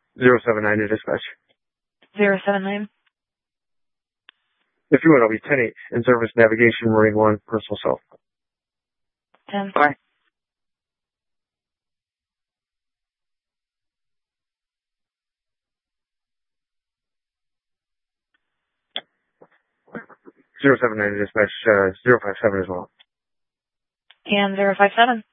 079 to dispatch. 079. If you would, I'll be 10-8 in service navigation, Marine 1, personal cell. 10. Bye. Zero 079 to dispatch, 057 as well. And 057.